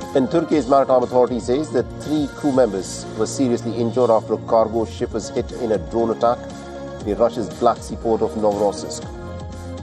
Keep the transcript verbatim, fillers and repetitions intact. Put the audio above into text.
And Turkey's Maritime Authority says that three crew members were seriously injured after a cargo ship was hit in a drone attack near Russia's Black Sea port of Novorossiysk.